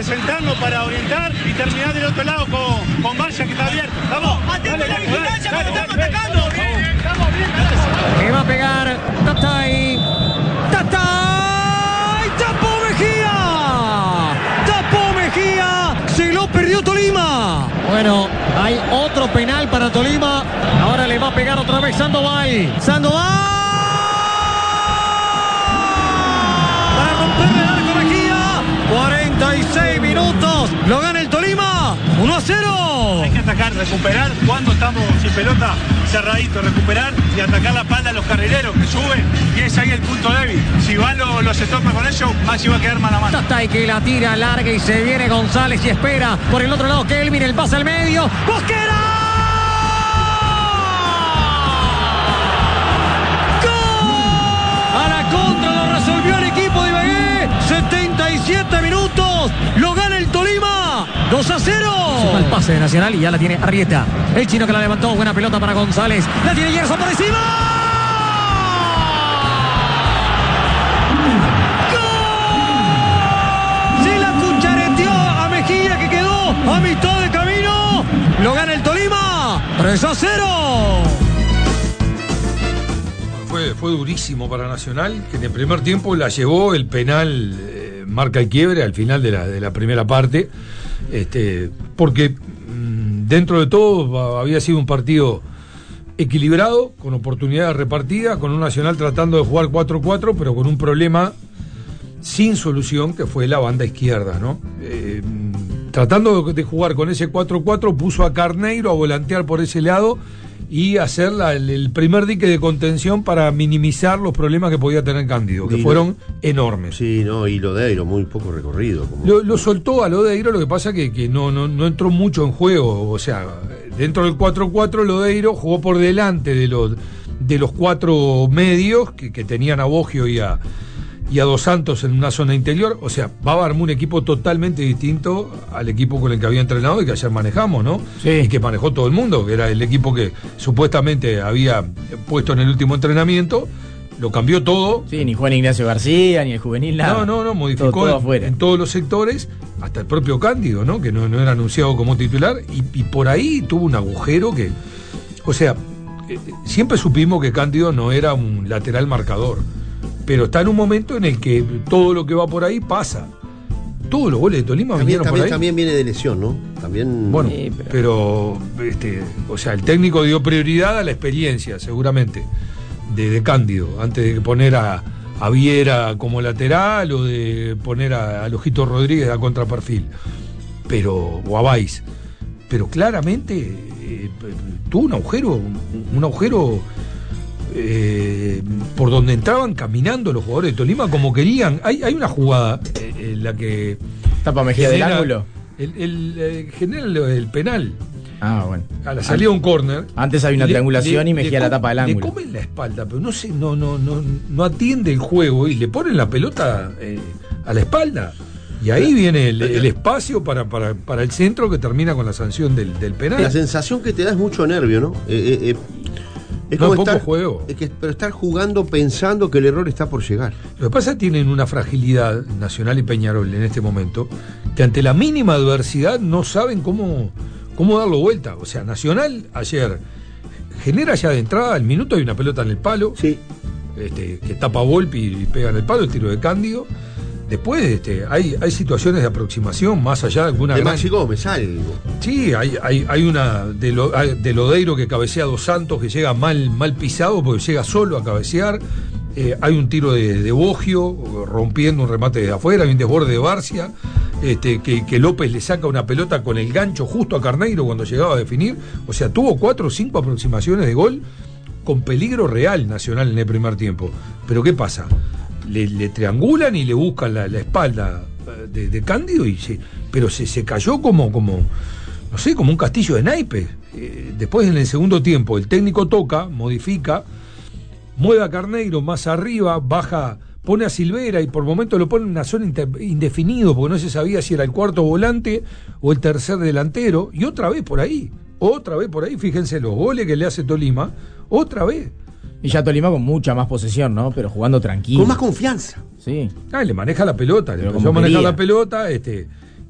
presentarnos para orientar y terminar del otro lado con Valla, que está abierto. ¡Vamos! ¡Atento a la vigilancia cuando estamos atacando! ¡Estamos bien! Le va a pegar Tatay. ¡Tatay! ¡Tapó Mejía! ¡Tapó Mejía! ¡Se lo perdió Tolima! Bueno, hay otro penal para Tolima. Ahora le va a pegar otra vez Sandoval. ¡Sandoval! Para romperle el arco a Mejía. 46 minutos. Lo gana el Tolima. 1-0. Hay que atacar, recuperar cuando estamos sin pelota, cerradito, recuperar y atacar la espalda a los carrileros que suben, y es ahí el punto débil. Si van los estopas con ellos, Maxi va a quedar mano a mano. Tatay que la tira larga y se viene González y espera por el otro lado Kelvin, el pase al medio. ¡Mosquera! ¡Gol! A la contra lo resolvió el equipo de Ibagué. 77 minutos. Lo gana el Tolima. 2-0. El pase de Nacional y ya la tiene Arrieta. El chino que la levantó. Buena pelota para González. La tiene Gerson por encima. ¡Gol! Se la cuchareteó a Mejía, que quedó a mitad de camino. Lo gana el Tolima. 3-0. Fue durísimo para Nacional, que en el primer tiempo la llevó el penal, marca el quiebre al final de la primera parte, porque dentro de todo había sido un partido equilibrado, con oportunidades repartidas, con un Nacional tratando de jugar 4-4, pero con un problema sin solución, que fue la banda izquierda, ¿no? Tratando de jugar con ese 4-4, puso a Carneiro a volantear por ese lado y hacer el primer dique de contención para minimizar los problemas que podía tener Cándido, que fueron enormes. Sí, no, y Lodeiro, muy poco recorrido. Lo soltó a Lodeiro, lo que pasa que no entró mucho en juego. O sea, dentro del 4-4, Lodeiro jugó por delante de los cuatro medios que tenían a Boggio y a Dos Santos en una zona interior. O sea, va a armar un equipo totalmente distinto al equipo con el que había entrenado y que ayer manejamos, ¿no? Sí. Y que manejó todo el mundo, que era el equipo que supuestamente había puesto en el último entrenamiento. Lo cambió todo. Sí, ni Juan Ignacio García, ni el juvenil, nada. No, modificó todo en todos los sectores, hasta el propio Cándido, ¿no? Que no era anunciado como titular, y por ahí tuvo un agujero que... O sea, siempre supimos que Cándido no era un lateral marcador, pero está en un momento en el que todo lo que va por ahí pasa. Todos los goles de Tolima vinieron por ahí. También viene de lesión, ¿no? También. Bueno, pero o sea, el técnico dio prioridad a la experiencia, seguramente, de Cándido, antes de poner a Viera como lateral o de poner a Ojito Rodríguez a contraperfil. O a Valls. Pero claramente tuvo un agujero por donde entraban caminando los jugadores de Tolima como querían. Hay una jugada en la que tapa Mejía del ángulo, genera el penal. Ah, bueno. A la salida de un córner. Antes hay una triangulación y Mejía la tapa del ángulo. Le comen la espalda, pero no atiende el juego y le ponen la pelota a la espalda. Y ahí viene el espacio para el centro, que termina con la sanción del penal. La sensación que te da es mucho nervio, ¿no? Es no, como poco juego. Pero estar jugando pensando que el error está por llegar. Lo que pasa es que tienen una fragilidad, Nacional y Peñarol en este momento, que ante la mínima adversidad no saben cómo darlo vuelta. O sea, Nacional ayer genera ya de entrada, al minuto hay una pelota en el palo, sí, que tapa Volpi y pega en el palo, el tiro de Cándido. Después hay situaciones de aproximación más allá de alguna... De Maxi Gómez, algo. Sí, hay una de Lodeiro que cabecea a Dos Santos, que llega mal pisado porque llega solo a cabecear. Hay un tiro de Boggio rompiendo un remate de afuera, hay un desborde de Barcia, que López le saca una pelota con el gancho justo a Carneiro cuando llegaba a definir. O sea, tuvo 4 o 5 aproximaciones de gol con peligro real Nacional en el primer tiempo. Pero ¿qué pasa? Le triangulan y le buscan la espalda de Cándido, pero se cayó como no sé, como un castillo de naipes. Después, en el segundo tiempo, el técnico toca, modifica, mueve a Carneiro más arriba, baja, pone a Silvera y por momentos lo pone en una zona indefinido, porque no se sabía si era el cuarto volante o el tercer delantero, y otra vez por ahí, fíjense los goles que le hace Tolima, otra vez. Y ya Tolima con mucha más posesión, ¿no? Pero jugando tranquilo. Con más confianza. Sí. Le maneja la pelota, le empezó a manejar la pelota,